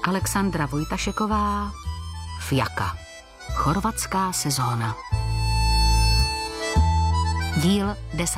Alexandra Vojtašeková, Fjaka. Chorvatská sezóna. Díl 10.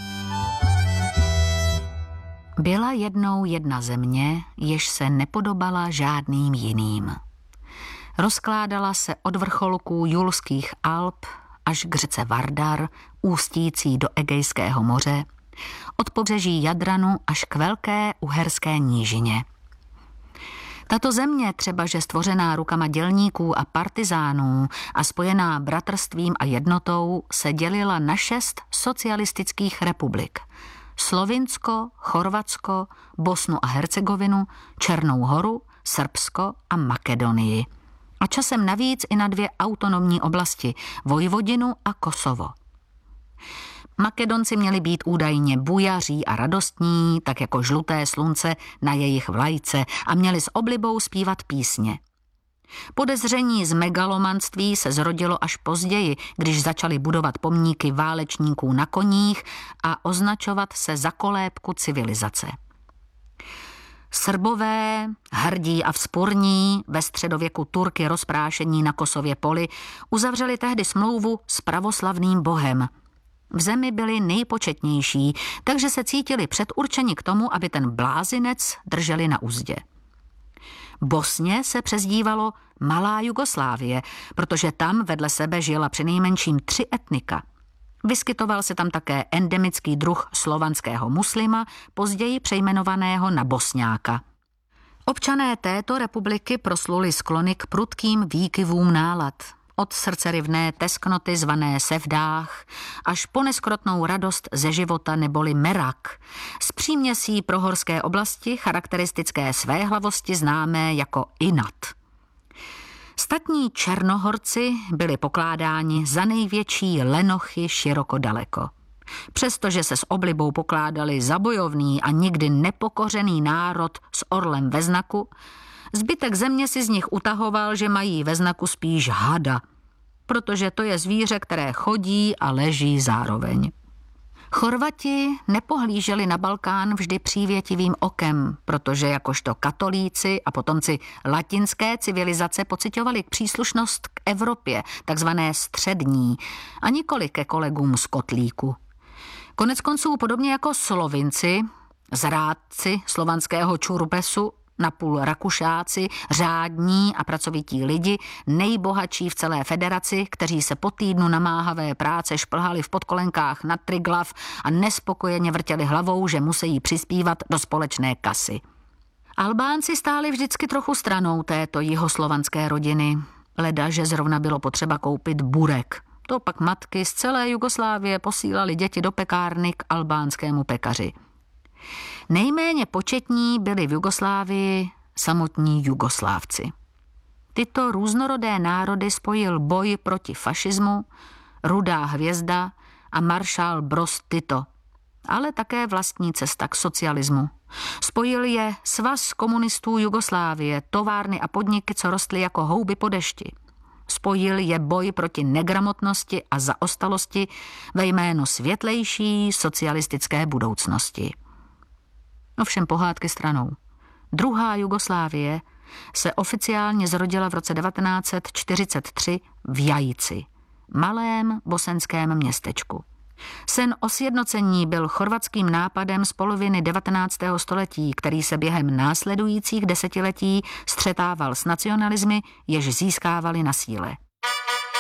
Byla jednou jedna země, jež se nepodobala žádným jiným. Rozkládala se od vrcholků Julských Alp až k řece Vardar, ústící do Egejského moře, od pobřeží Jadranu až k velké uherské nížině. Tato země, třebaže stvořená rukama dělníků a partizánů a spojená bratrstvím a jednotou, se dělila na 6 socialistických republik. Slovinsko, Chorvatsko, Bosnu a Hercegovinu, Černou Horu, Srbsko a Makedonii. A časem navíc i na 2 autonomní oblasti, Vojvodinu a Kosovo. Makedonci měli být údajně bujaří a radostní, tak jako žluté slunce na jejich vlajce, a měli s oblibou zpívat písně. Podezření z megalomanství se zrodilo až později, když začali budovat pomníky válečníků na koních a označovat se za kolébku civilizace. Srbové, hrdí a vzpurní, ve středověku Turky rozprášení na Kosově poli, uzavřeli tehdy smlouvu s pravoslavným bohem. V zemi byli nejpočetnější, takže se cítili předurčeni k tomu, aby ten blázinec drželi na uzdě. Bosně se přezdívalo Malá Jugoslávie, protože tam vedle sebe žila přinejmenším 3 etnika. Vyskytoval se tam také endemický druh slovanského muslima, později přejmenovaného na Bosňáka. Občané této republiky prosluli sklony k prudkým výkyvům nálad. Od srdcerivné tesknoty zvané sevdách až po neskrotnou radost ze života neboli merak, z příměsí prohorské oblasti charakteristické svéhlavosti známé jako inat. Statní Černohorci byli pokládáni za největší lenochy široko daleko. Přestože se s oblibou pokládali za bojovný a nikdy nepokořený národ s orlem ve znaku, zbytek země si z nich utahoval, že mají ve znaku spíš hada, protože to je zvíře, které chodí a leží zároveň. Chorvati nepohlíželi na Balkán vždy přívětivým okem, protože jakožto katolíci a potomci latinské civilizace pociťovali příslušnost k Evropě, takzvané střední, a nikoli ke kolegům z kotlíku. Koneckonců podobně jako Slovinci, zrádci slovanského čurbesu, napůl Rakušáci, řádní a pracovití lidi, nejbohatší v celé federaci, kteří se po týdnu namáhavé práce šplhali v podkolenkách na Triglav a nespokojeně vrtěli hlavou, že musí přispívat do společné kasy. Albánci stáli vždycky trochu stranou této jihoslovanské rodiny, leda, že zrovna bylo potřeba koupit burek. To pak matky z celé Jugoslávie posílali děti do pekárny k albánskému pekaři. Nejméně početní byli v Jugoslávii samotní Jugoslávci. Tyto různorodé národy spojil boj proti fašismu, Rudá hvězda a maršál Broz Tito, ale také vlastní cesta k socialismu. Spojil je Svaz komunistů Jugoslávie, továrny a podniky, co rostly jako houby po dešti. Spojil je boj proti negramotnosti a zaostalosti ve jméno světlejší socialistické budoucnosti. Ovšem pohádky stranou. Druhá Jugoslávie se oficiálně zrodila v roce 1943 v Jajici, malém bosenském městečku. Sen o sjednocení byl chorvatským nápadem z poloviny 19. století, který se během následujících desetiletí střetával s nacionalismy, jež získávali na síle.